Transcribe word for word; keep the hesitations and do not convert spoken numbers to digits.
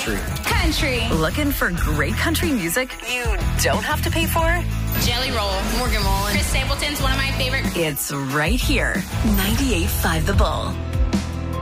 Country. Country. Looking for great country music you don't have to pay for? Jelly Roll. Morgan Wallen. Chris Stapleton's one of my favorite. It's right here. ninety-eight point five The Bull.